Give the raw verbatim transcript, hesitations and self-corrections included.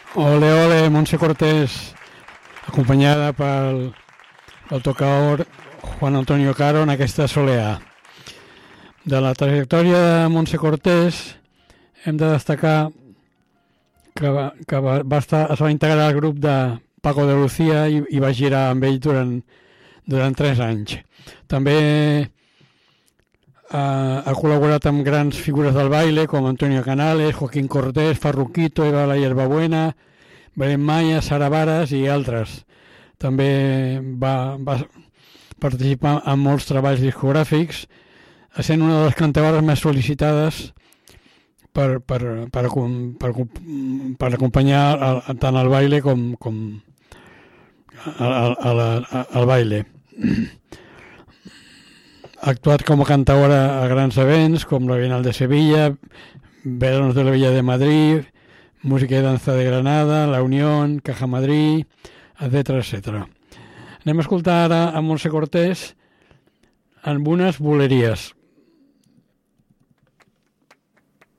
Ole, ole, Montse Cortés, acompanyada pel, pel tocaor Juan Antonio Caro en aquesta soleà. De la trajectòria de Montse Cortés hem de destacar que, va, que va, va estar, es va integrar al grup de Paco de Lucía i, i va girar amb ell durant, durant tres anys. També Uh, ha col·laborat amb grans figures del baile com Antonio Canales, Joaquín Cortés, Farruquito, Eva la Hierbabuena, Belén Maya, Sara Varas i altres. També va, va participar en molts treballs discogràfics, sent una de les cantaores més sol·licitades per, per, per, per, per acompanyar el, tant el baile com, com el, el, el, el baile. Ha actuat com a cantaora a grans events com la Bienal de Sevilla, Veranos de la Villa de Madrid, Música y Danza de Granada, La Unión, Caja Madrid, etcètera, etcètera. Anem a escoltar ara a Montse Cortés amb unes boleries.